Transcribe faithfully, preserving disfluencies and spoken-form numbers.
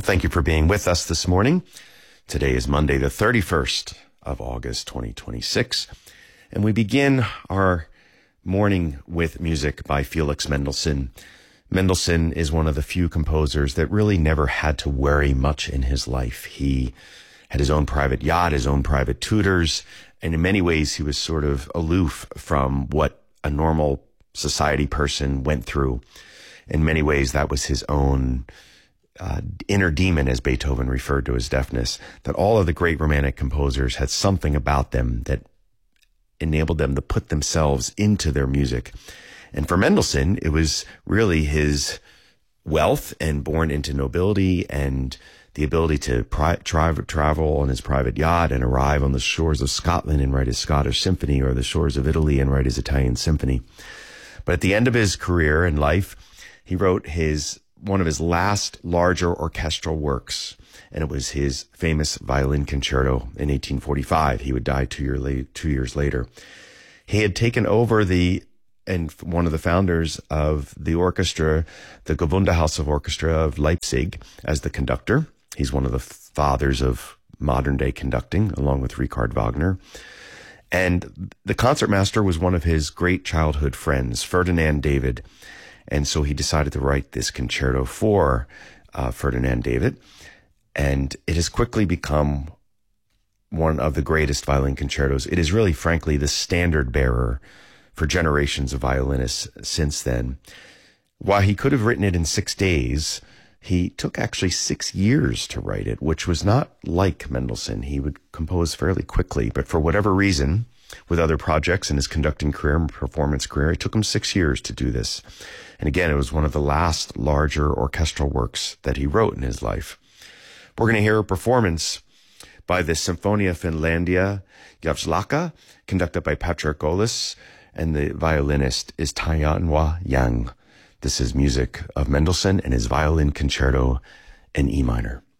Well, thank you for being with us this morning. Today is Monday, the thirty-first of August, twenty twenty-six, and we begin our morning with music by Felix Mendelssohn. Mendelssohn is one of the few composers that really never had to worry much in his life. He had his own private yacht, his own private tutors, and in many ways he was sort of aloof from what a normal society person went through. In many ways, that was his own uh, inner demon, as Beethoven referred to his deafness, that all of the great Romantic composers had something about them that enabled them to put themselves into their music. And for Mendelssohn, it was really his wealth and born into nobility and the ability to pri- tra- travel on his private yacht and arrive on the shores of Scotland and write his Scottish symphony, or the shores of Italy and write his Italian symphony. But at the end of his career and life, he wrote his one of his last larger orchestral works, and it was his famous violin concerto in eighteen forty-five. He would die two, year la- two years later. He had taken over the and one of the founders of the orchestra, the Gewandhaus of Orchestra of Leipzig, as the conductor. He's one of the fathers of modern-day conducting, along with Richard Wagner. And the concertmaster was one of his great childhood friends, Ferdinand David. And so he decided to write this concerto for uh, Ferdinand David. And it has quickly become one of the greatest violin concertos. It is really, frankly, the standard bearer for generations of violinists since then. While he could have written it in six days, he took actually six years to write it, which was not like Mendelssohn. He would compose fairly quickly, but for whatever reason, with other projects in his conducting career and performance career, it took him six years to do this. And again, it was one of the last larger orchestral works that he wrote in his life. We're going to hear a performance by the Symphonia Finlandia Jääskeläinen, conducted by Patrick Gollis, and the violinist is Tianhua Yang. This is music of Mendelssohn and his violin concerto in E minor.